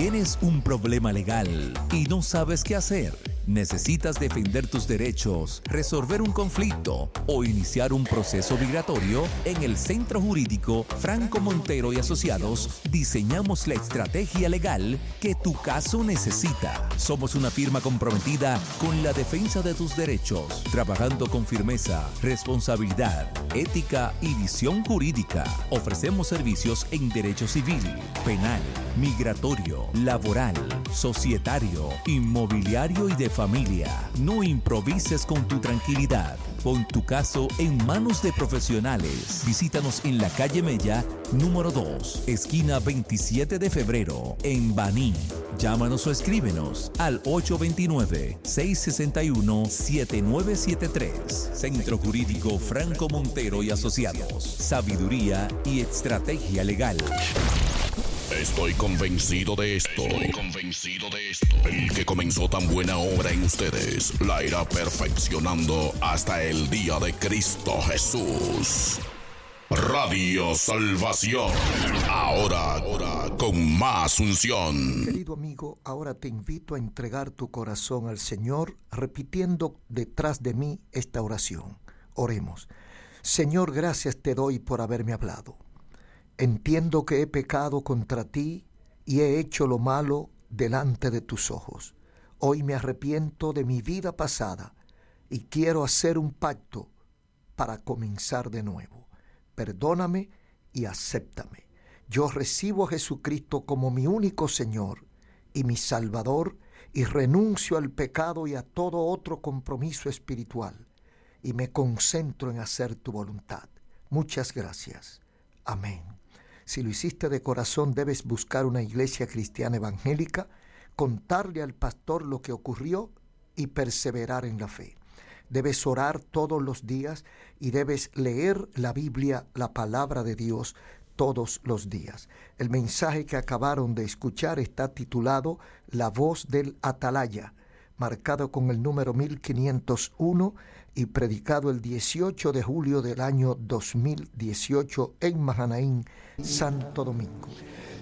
¿Tienes un problema legal y no sabes qué hacer? ¿Necesitas defender tus derechos, resolver un conflicto o iniciar un proceso migratorio? En el Centro Jurídico Franco Montero y Asociados diseñamos la estrategia legal que tu caso necesita. Somos una firma comprometida con la defensa de tus derechos, trabajando con firmeza, responsabilidad, ética y visión jurídica. Ofrecemos servicios en derecho civil, penal, migratorio, laboral, societario, inmobiliario y de familia. No improvises con tu tranquilidad. Pon tu caso en manos de profesionales. Visítanos en la calle Mella, número 2, esquina 27 de febrero, en Baní. Llámanos o escríbenos al 829-661-7973. Centro Jurídico Franco Montero y Asociados. Sabiduría y estrategia legal. Estoy convencido de esto. El que comenzó tan buena obra en ustedes la irá perfeccionando hasta el día de Cristo Jesús. Radio Salvación. Ahora con más unción. Querido amigo, ahora te invito a entregar tu corazón al Señor, repitiendo detrás de mí esta oración. Oremos. Señor, gracias te doy por haberme hablado. Entiendo que he pecado contra ti y he hecho lo malo delante de tus ojos. Hoy me arrepiento de mi vida pasada y quiero hacer un pacto para comenzar de nuevo. Perdóname y acéptame. Yo recibo a Jesucristo como mi único Señor y mi Salvador y renuncio al pecado y a todo otro compromiso espiritual y me concentro en hacer tu voluntad. Muchas gracias. Amén. Si lo hiciste de corazón, debes buscar una iglesia cristiana evangélica, contarle al pastor lo que ocurrió y perseverar en la fe. Debes orar todos los días y debes leer la Biblia, la palabra de Dios, todos los días. El mensaje que acabaron de escuchar está titulado La voz del atalaya, marcado con el número 1501 y predicado el 18 de julio del año 2018 en Mahanaín, Santo Domingo.